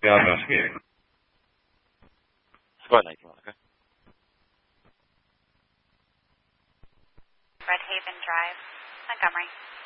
Yeah, I'm investigating. Go ahead, 19, okay? Red Haven Drive, Montgomery.